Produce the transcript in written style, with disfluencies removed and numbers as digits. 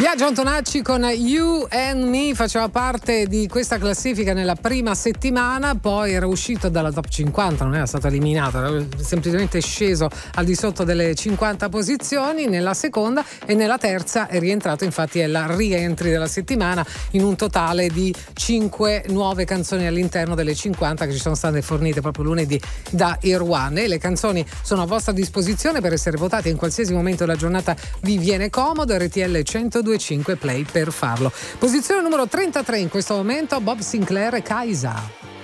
Biagio Antonacci con You and Me faceva parte di questa classifica nella prima settimana, poi era uscito dalla top 50, non era stato eliminato, era semplicemente sceso al di sotto delle 50 posizioni. Nella seconda e nella terza è rientrato, infatti è la rientry della settimana, in un totale di 5 nuove canzoni all'interno delle 50 che ci sono state fornite proprio lunedì da Irwan. E le canzoni sono a vostra disposizione per essere votate in qualsiasi momento della giornata vi viene comodo. RTL 102.5 Play per farlo. Posizione numero 33 in questo momento, Bob Sinclair e Kaisa.